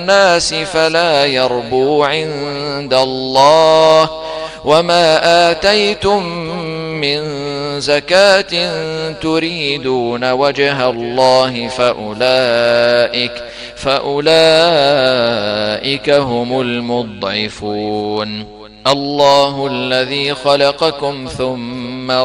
الناس فلا يربو عند الله، وما آتيتم من زكاة تريدون وجه الله فأولئك هم المضعفون. الله الذي خلقكم ثم